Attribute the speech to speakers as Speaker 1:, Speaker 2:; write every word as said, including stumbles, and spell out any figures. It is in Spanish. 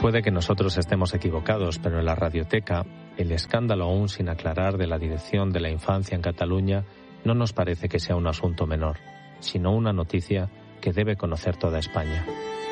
Speaker 1: Puede que nosotros estemos equivocados, pero en la radioteca, el escándalo aún sin aclarar de la Dirección de la Infancia en Cataluña no nos parece que sea un asunto menor, sino una noticia que debe conocer toda España.